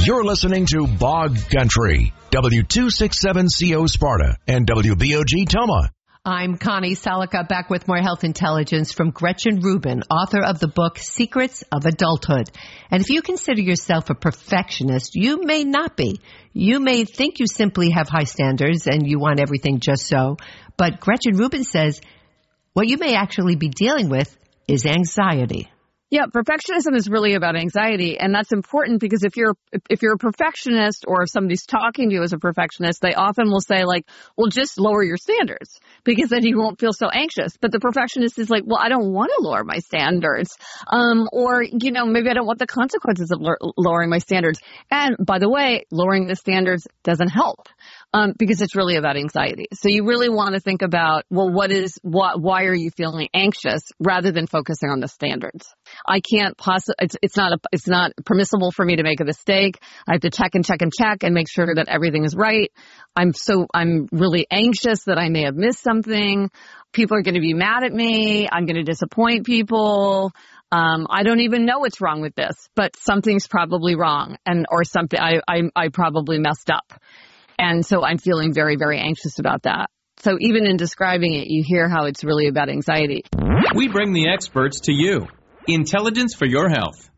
You're listening to Bog Country, W267CO Sparta and WBOG Toma. I'm Connie Salica, back with more health intelligence from Gretchen Rubin, author of the book Secrets of Adulthood. And if you consider yourself a perfectionist, you may not be. You may think you simply have high standards and you want everything just so. But Gretchen Rubin says what you may actually be dealing with is anxiety. Yeah, perfectionism is really about anxiety, and that's important because if you're a perfectionist or if somebody's talking to you as a perfectionist, they often will say like, well, just lower your standards because then you won't feel so anxious. But the perfectionist is like, well, I don't want to lower my standards. Or, maybe I don't want the consequences of lowering my standards. And by the way, lowering the standards doesn't help. Because it's really about anxiety. So you really want to think about, well, why are you feeling anxious rather than focusing on the standards? I can't it's not permissible for me to make a mistake. I have to check and make sure that everything is right. I'm really anxious that I may have missed something. People are going to be mad at me. I'm going to disappoint people. I don't even know what's wrong with this, but something's probably wrong or something I probably messed up. And so I'm feeling very, very anxious about that. So even in describing it, you hear how it's really about anxiety. We bring the experts to you. Intelligence for your health.